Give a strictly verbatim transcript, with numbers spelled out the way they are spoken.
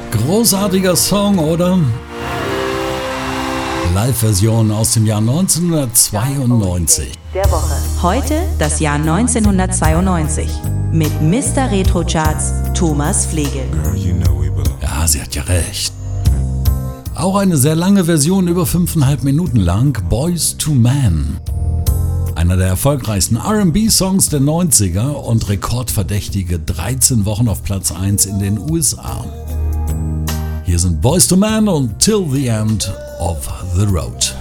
Großartiger Song, oder? Live-Version aus dem Jahr neunzehnhundertzweiundneunzig. Der Woche. Heute das Jahr neunzehnhundertzweiundneunzig mit Mister Retro Charts Thomas Flegel. Ja, sie hat ja recht. Auch eine sehr lange Version, über fünfeinhalb Minuten lang, Boyz two Men. Einer der erfolgreichsten R and B-Songs der neunziger und rekordverdächtige dreizehn Wochen auf Platz eins in den U S A. Hier sind Boyz two Men und Till the End of the Road.